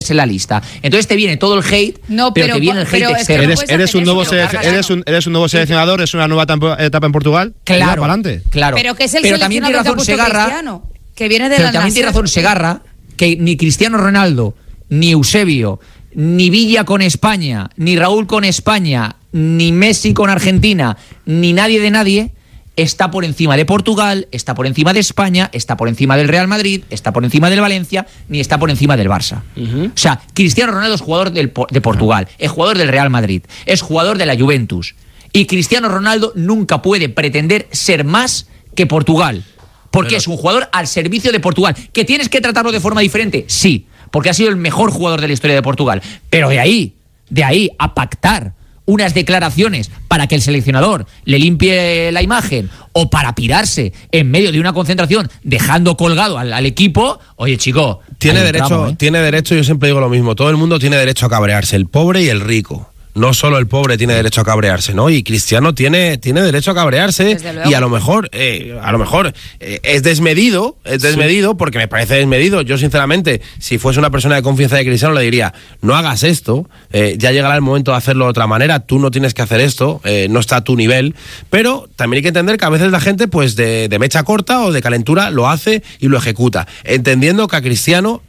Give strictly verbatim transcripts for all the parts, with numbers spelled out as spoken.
en la lista. Entonces te viene todo el hate, no, pero, pero te viene el hate externo. Eres, eres, un nuevo selec- eres, un, eres un nuevo seleccionador, es una nueva tampo- etapa en Portugal. Claro, para adelante. Claro. Pero que es el pero también tiene razón Segarra, Cristiano, que viene de pero la también tiene razón Segarra, que ni Cristiano Ronaldo, ni Eusebio, ni Villa con España, ni Raúl con España, ni Messi con Argentina, ni nadie de nadie está por encima de Portugal, está por encima de España, está por encima del Real Madrid, está por encima del Valencia, ni está por encima del Barça. Uh-huh. O sea, Cristiano Ronaldo es jugador del, de Portugal, es jugador del Real Madrid, es jugador de la Juventus. Y Cristiano Ronaldo nunca puede pretender ser más que Portugal, porque Pero... es un jugador al servicio de Portugal. ¿Que tienes que tratarlo de forma diferente? Sí, porque ha sido el mejor jugador de la historia de Portugal. Pero de ahí, de ahí a pactar unas declaraciones para que el seleccionador le limpie la imagen o para pirarse en medio de una concentración dejando colgado al, al equipo, oye chico, tiene derecho, tramo, ¿eh? tiene derecho, yo siempre digo lo mismo, todo el mundo tiene derecho a cabrearse, el pobre y el rico. No solo el pobre tiene derecho a cabrearse, ¿no? Y Cristiano tiene, tiene derecho a cabrearse y a lo mejor, eh, a lo mejor eh, es desmedido, es desmedido sí. porque me parece desmedido. Yo sinceramente, si fuese una persona de confianza de Cristiano, le diría, no hagas esto, eh, ya llegará el momento de hacerlo de otra manera, tú no tienes que hacer esto, eh, no está a tu nivel. Pero también hay que entender que a veces la gente, pues de, de mecha corta o de calentura, lo hace y lo ejecuta, entendiendo que a Cristiano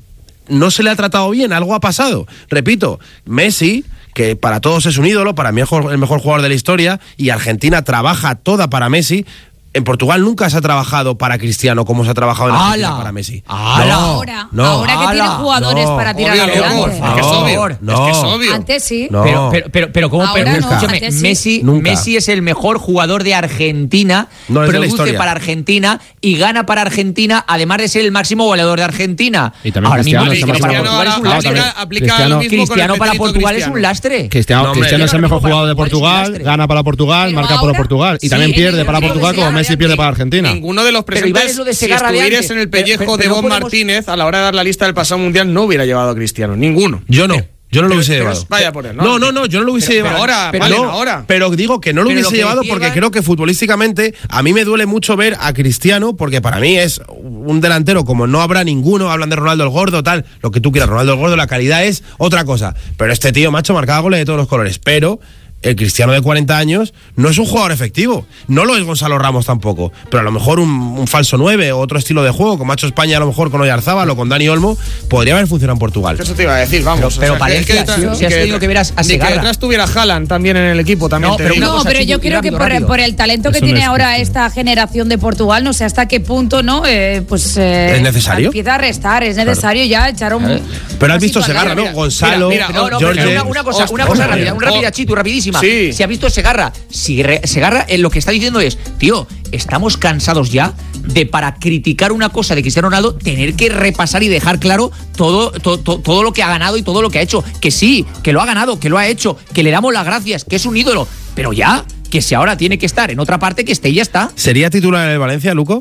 no se le ha tratado bien, algo ha pasado. Repito, Messi, que para todos es un ídolo, para mí es el mejor jugador de la historia, y Argentina trabaja toda para Messi. En Portugal nunca se ha trabajado para Cristiano como se ha trabajado en Argentina ¡Hala! para Messi. ¡Hala! No, ahora, no, ahora que ¡Hala! tiene jugadores no, para tirar obvio, adelante. por favor, es que es obvio. No, Es que es obvio. Antes sí. No. Pero, pero, pero, pero ¿cómo? Ahora Pero, no, escúchame, antes sí. Messi, Nunca. Messi es el mejor jugador de Argentina, No, es de la produce historia. para Argentina y gana para Argentina, además de ser el máximo goleador de Argentina. Y también ahora Cristiano mismo es el Cristiano mejor para Cristiano Portugal es un ahora lastre. aplica Cristiano- lo mismo Cristiano con para el Portugal Cristiano. es un lastre. Cristiano, No, hombre, Cristiano es el mejor para jugador de Portugal es un Portugal, lastre. gana para Portugal, Pero marca ahora, por Portugal y sí, también en pierde el para tiempo de Portugal como Segarra Messi de pierde antes. para Argentina. Ninguno de los Pero igual presentes, es lo de si Segarra de estuvieras antes. en el Pero- pellejo pero- de pero Bob no podemos- Martínez, a la hora de dar la lista del pasado mundial, no hubiera llevado a Cristiano. Ninguno. Yo no. Yo no lo Pero- hubiese pero llevado. vaya por él, ¿no? No, no, no, yo no lo hubiese Pero- llevado. pero ahora, pero, vale, no, ahora. pero digo que no lo Pero hubiese lo que llevado decía porque Iván- creo que futbolísticamente a mí me duele mucho ver a Cristiano, porque para mí es un delantero como no habrá ninguno. Hablan de Ronaldo el Gordo, tal, lo que tú quieras. Ronaldo el Gordo, la calidad es otra cosa. Pero este tío, macho, marcaba goles de todos los colores. Pero el Cristiano de cuarenta años no es un jugador efectivo. No lo es Gonzalo Ramos tampoco. Pero a lo mejor un, un falso nueve o otro estilo de juego, como ha hecho España a lo mejor con Oyarzábal o con Dani Olmo, podría haber funcionado en Portugal. Eso te iba a decir, vamos. Pero o sea, Palencia, que- que detrás- si- si has que- tenido que ver a- a ni que Segarra. detrás tuviera Haaland también en el equipo, también No, te pero digo. una No, cosa, pero chico, yo y creo que rápido, por, rápido. por el talento que Eso no tiene es ahora justo. esta generación de Portugal, no sé hasta qué punto, ¿no? Eh, pues eh, ¿Es necesario? Empieza a restar, es necesario ya echar un. Eh, Pero has una visto situación. Segarra, ¿no? Mira, Gonzalo, mira, No, no, Jorge. pero una, una cosa, una cosa rápida, un rápida, Chitu, rapidísima. Sí. Si ha visto Segarra, si re- Segarra eh, lo que está diciendo es, tío, estamos cansados ya de para criticar una cosa de Cristiano Ronaldo tener que repasar y dejar claro todo, to- to- todo lo que ha ganado y todo lo que ha hecho. Que sí, que lo ha ganado, que lo ha hecho, que le damos las gracias, que es un ídolo. Pero ya, que si ahora tiene que estar en otra parte, que esté y ya está. ¿Sería titular en el Valencia, Luco?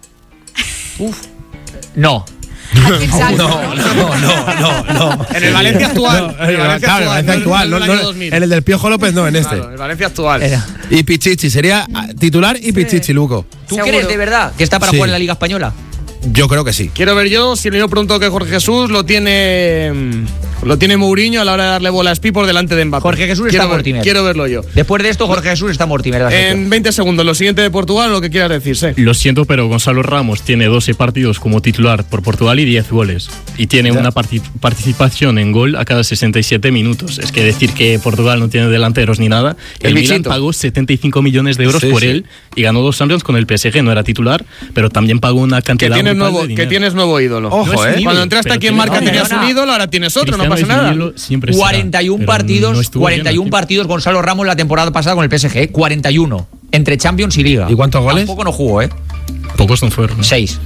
No. Exacto. No, no, no, no. En el Valencia actual. No, En el Valencia claro, el Valencia actual, no no, en el año no, dos mil. en el del Piojo López no, en este. Claro, el Valencia actual. Era. Y Pichichi, sería ah, titular y Pichichi, Luco. ¿Tú Seguro. crees de verdad que está para Sí. jugar en la Liga Española? Yo creo que sí. Quiero ver yo si yo pregunto que Jorge Jesús lo tiene mm, lo tiene Mourinho a la hora de darle bola a Espi por delante de Mbappé. Jorge Jesús quiero está ver, Mortimer. Quiero verlo yo. Después de esto, Jorge Jesús está Mortimer. lo has En hecho. veinte segundos, lo siguiente de Portugal, lo que quieras decirse. Lo siento, pero Gonzalo Ramos tiene doce partidos como titular por Portugal y diez goles. Y tiene una parti- participación en gol a cada sesenta y siete minutos. Es que decir que Portugal no tiene delanteros ni nada. El El, Milan bichito. pagó setenta y cinco millones de euros Sí, por sí. él y ganó dos Champions con el P S G. No era titular, pero también pagó una Que cantidad tienes, brutal nuevo, de que dinero. tienes nuevo ídolo. Ojo, No es un eh. ídolo, Cuando entraste pero aquí en tiene- Marca no, tenías perdona. un ídolo, ahora tienes otro, no Cristiano pasa es un nada. ídolo, siempre será, cuarenta y uno pero partidos, no estuvo cuarenta y uno bien aquí. partidos Gonzalo Ramos la temporada pasada con el P S G, ¿eh? cuarenta y uno entre Champions y Liga. ¿Y cuántos goles? Tampoco no jugó, ¿eh? Pocos no fueron. ¿no? Seis.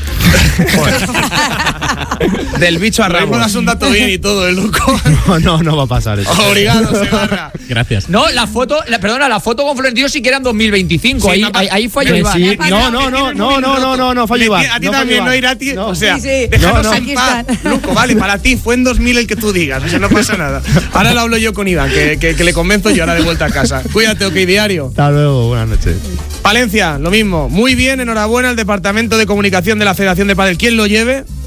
Del bicho a Ahora Ramos. mismo das un dato bien y todo, el loco. No, no, no va a pasar eso. Obrigado, Segarra. Gracias. No, la foto, la, perdona, la foto con Florentino sí que eran dos mil veinticinco. Sí, ahí, me ha pa- ahí, ahí falló Que Iván. sí, Me ha no, no, no, no, no, no, no, no, falló Le- Iván. A ti no falló también, Iván. ¿no, Irati? No. O sea, Sí, sí. déjanos No, no. en paz. Aquí están. Luco, vale, para ti fue en dos mil el que tú digas, o sea, no pasa nada. Ahora lo hablo yo con Iván, que, que, que le convenzo yo ahora de vuelta a casa. Cuídate, OK Diario. Hasta luego, buenas noches. Palencia, lo mismo. Muy bien, enhorabuena al Departamento de Comunicación de la Federación de Pádel. Quien lo lleve,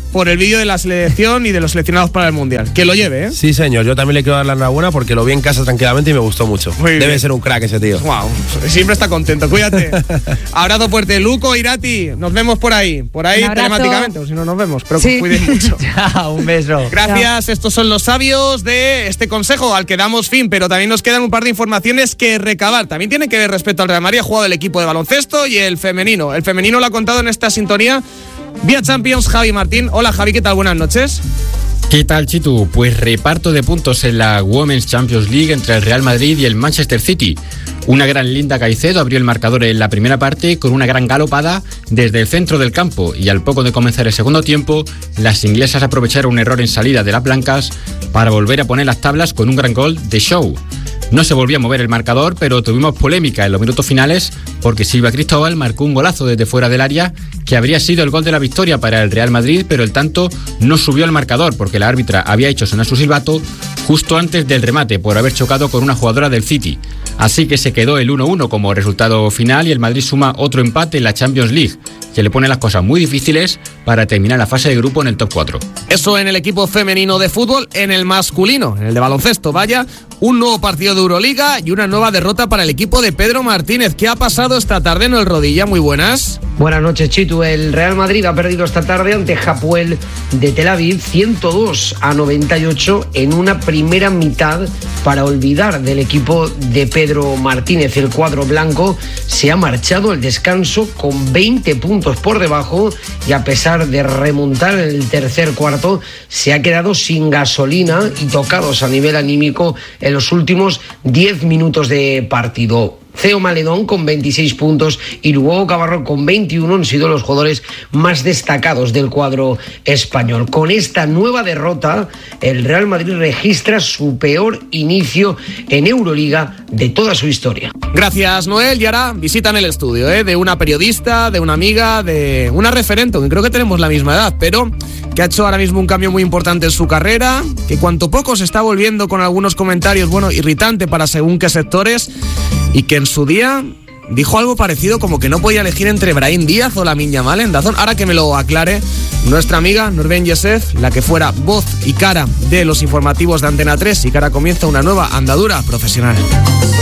por el vídeo de la selección y de los seleccionados para el Mundial. Que lo lleve, ¿eh? Sí, señor. Yo también le quiero dar la enhorabuena porque lo vi en casa tranquilamente y me gustó mucho. Muy Debe bien. ser un crack ese tío. Wow, siempre está contento. Cuídate. Abrazo fuerte. Luco, Irati, nos vemos por ahí. Por ahí telemáticamente, o si no nos vemos. Pero Sí. que cuiden mucho. Chao, un beso. Gracias, estos son los sabios de este consejo al que damos fin, pero también nos quedan un par de informaciones que recabar. También tiene que ver respecto al Real Madrid, ha jugado el equipo de baloncesto y el femenino. El femenino lo ha contado en esta sintonía vía Champions, Javi Martín. Hola Javi, ¿qué tal? Buenas noches. ¿Qué tal, Chitu? Pues reparto de puntos en la Women's Champions League entre el Real Madrid y el Manchester City. Una gran Linda Caicedo abrió el marcador en la primera parte con una gran galopada desde el centro del campo y al poco de comenzar el segundo tiempo, las inglesas aprovecharon un error en salida de las blancas para volver a poner las tablas con un gran gol de Show. No se volvió a mover el marcador, pero tuvimos polémica en los minutos finales porque Silvia Cristóbal marcó un golazo desde fuera del área que habría sido el gol de la victoria para el Real Madrid, pero el tanto no subió al marcador porque la árbitra había hecho sonar su silbato justo antes del remate por haber chocado con una jugadora del City. Así que se quedó el uno uno como resultado final y el Madrid suma otro empate en la Champions League, que le pone las cosas muy difíciles para terminar la fase de grupo en el top cuatro. Eso en el equipo femenino de fútbol. En el masculino, en el de baloncesto, vaya, un nuevo partido de Euroliga y una nueva derrota para el equipo de Pedro Martínez. ¿Qué ha pasado esta tarde en el Rodilla? Muy buenas. Buenas noches, Chitu. El Real Madrid ha perdido esta tarde ante Hapoel de Tel Aviv ciento dos a noventa y ocho en una primera mitad para olvidar del equipo de Pedro Martínez. El cuadro blanco se ha marchado al descanso con veinte puntos por debajo y a pesar de remontar en el tercer cuarto se ha quedado sin gasolina y tocados a nivel anímico en los últimos diez minutos de partido. Ceo Maledón con veintiséis puntos y Lugo Cabarro con veintiuno han sido los jugadores más destacados del cuadro español. Con esta nueva derrota, el Real Madrid registra su peor inicio en Euroliga de toda su historia. Gracias, Noel. Y ahora visitan el estudio, ¿eh? De una periodista, de una amiga, de una referente, aunque creo que tenemos la misma edad, pero que ha hecho ahora mismo un cambio muy importante en su carrera, que cuanto poco se está volviendo con algunos comentarios, bueno, irritante para según qué sectores, y que en su día dijo algo parecido como que no podía elegir entre Brahim Díaz o Lamine Yamal en Dazón. Ahora que me lo aclare nuestra amiga Nurben Yesef, la que fuera voz y cara de los informativos de Antena tres, y que ahora comienza una nueva andadura profesional.